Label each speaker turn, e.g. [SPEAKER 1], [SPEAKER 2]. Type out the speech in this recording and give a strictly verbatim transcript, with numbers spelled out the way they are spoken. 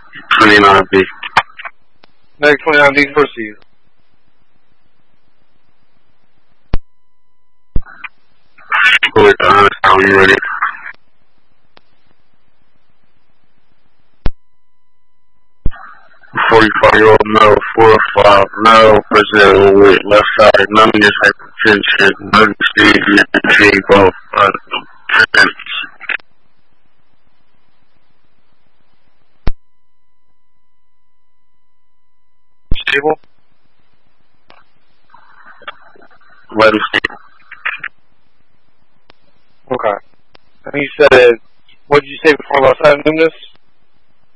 [SPEAKER 1] twenty-nine B.
[SPEAKER 2] Medic twenty-nine B, proceed.
[SPEAKER 1] With uh, how you ready? forty-five-year-old male, four or five male, presenting with left side numbness, hypertension, emergency, E M G, both uh, presents.
[SPEAKER 2] Stable?
[SPEAKER 1] Let him stable.
[SPEAKER 2] Okay. And you said, what did you say before left side numbness?